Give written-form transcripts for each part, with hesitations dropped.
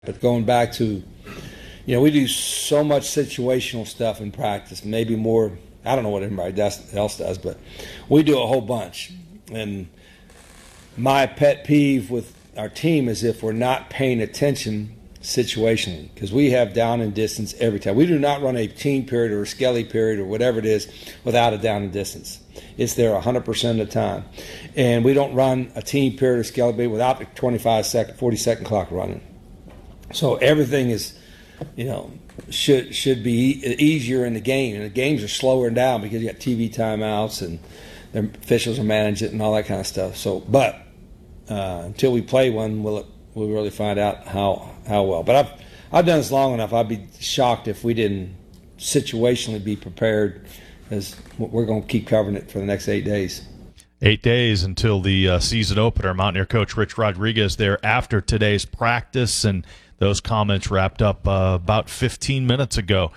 But going back to, we do so much situational stuff in practice, maybe more, I don't know what everybody else does, but we do a whole bunch. And my pet peeve with our team is if we're not paying attention situationally, because we have down and distance every time. We do not run a team period or a skelly period or whatever it is without a down and distance. It's there 100% of the time. And we don't run a team period or skelly period without the 25-second, 40-second clock running. So everything is, should be easier in the game. And the games are slower down because you got TV timeouts and the officials are managing it and all that kind of stuff. So, but until we play one, we'll really find out how well. But I've done this long enough. I'd be shocked if we didn't situationally be prepared, as we're going to keep covering it for the next 8 days. 8 days until the season opener. Mountaineer coach Rich Rodriguez there after today's practice, and those comments wrapped up about 15 minutes ago.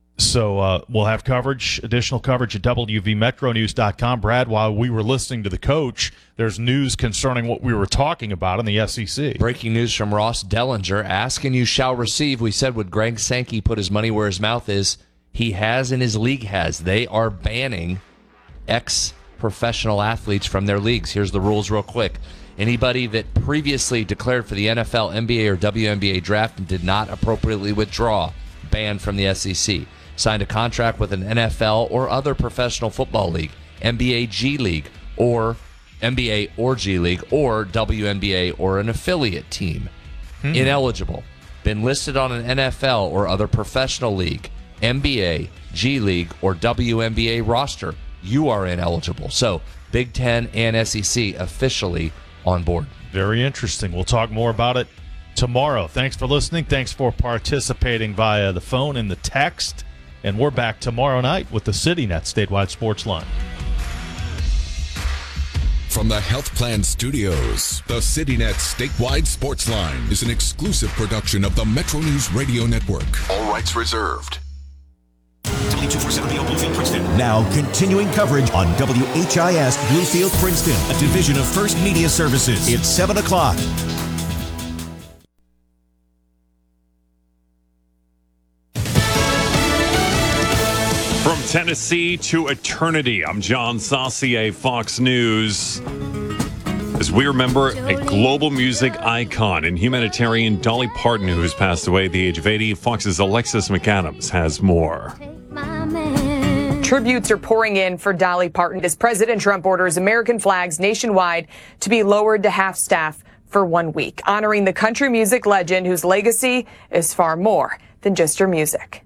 So we'll have additional coverage at WVMetroNews.com. Brad, while we were listening to the coach, there's news concerning what we were talking about in the SEC. Breaking news from Ross Dellinger. Ask and you shall receive. We said, would Greg Sankey put his money where his mouth is? He has and his league has. They are banning ex-professional athletes from their leagues. Here's the rules real quick. Anybody that previously declared for the NFL, NBA, or WNBA draft and did not appropriately withdraw, banned from the SEC. Signed a contract with an NFL or other professional football league, NBA G League, or NBA or G League, or WNBA or an affiliate team. Ineligible. Been listed on an NFL or other professional league, NBA, G League, or WNBA roster. You are ineligible. So, Big Ten and SEC officially on board. Very interesting. We'll talk more about it tomorrow. Thanks for listening. Thanks for participating via the phone and the text. And we're back tomorrow night with the CityNet Statewide Sports Line. From the Health Plan Studios, the CityNet Statewide Sports Line is an exclusive production of the Metro News Radio Network. All rights reserved. Bluefield, Princeton. Now continuing coverage on WHIS Bluefield, Princeton, a division of First Media Services. It's 7 o'clock. From Tennessee to eternity, I'm John Saucier, Fox News. As we remember a global music icon and humanitarian, Dolly Parton, who has passed away at the age of 80, Fox's Alexis McAdams has more. Tributes are pouring in for Dolly Parton as President Trump orders American flags nationwide to be lowered to half-staff for 1 week, honoring the country music legend whose legacy is far more than just her music.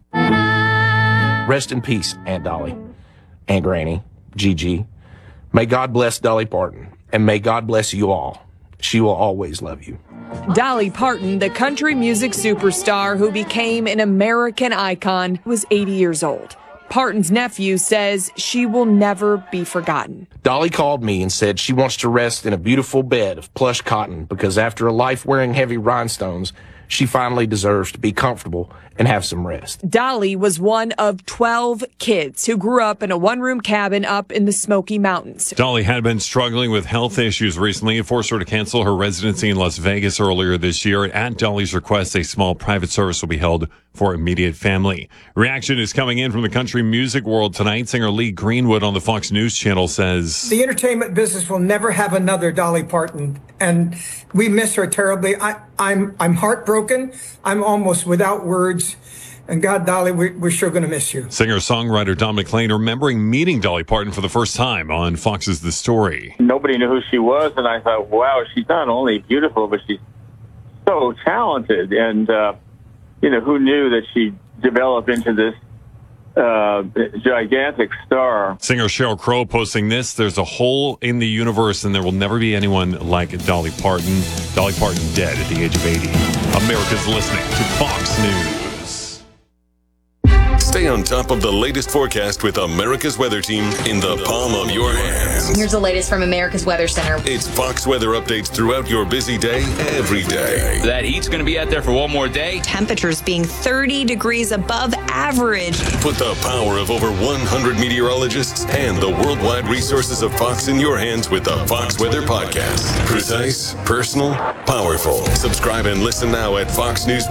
Rest in peace, Aunt Dolly, Aunt Granny, Gigi. May God bless Dolly Parton, and may God bless you all. She will always love you. Dolly Parton, the country music superstar who became an American icon, was 80 years old. Parton's nephew says she will never be forgotten. Dolly called me and said she wants to rest in a beautiful bed of plush cotton because after a life wearing heavy rhinestones, she finally deserves to be comfortable and have some rest. Dolly was one of 12 kids who grew up in a one-room cabin up in the Smoky Mountains. Dolly had been struggling with health issues recently. It forced her to cancel her residency in Las Vegas earlier this year. At Dolly's request, a small private service will be held for immediate family. Reaction is coming in from the country music world tonight. Singer Lee Greenwood on the Fox News Channel says, the entertainment business will never have another Dolly Parton, and we miss her terribly. I'm heartbroken. I'm almost without words. And God, Dolly, we're sure going to miss you. Singer-songwriter Don McLean remembering meeting Dolly Parton for the first time on Fox's The Story. Nobody knew who she was, and I thought, wow, she's not only beautiful, but she's so talented. And, who knew that she'd develop into this gigantic star. Singer Sheryl Crow posting this, there's a hole in the universe and there will never be anyone like Dolly Parton. Dolly Parton dead at the age of 80. America's listening to Fox News. Stay on top of the latest forecast with America's Weather Team in the palm of your hands. Here's the latest from America's Weather Center. It's Fox weather updates throughout your busy day, every day. That heat's going to be out there for one more day. Temperatures being 30 degrees above average. Put the power of over 100 meteorologists and the worldwide resources of Fox in your hands with the Fox Weather Podcast. Precise, personal, powerful. Subscribe and listen now at Fox News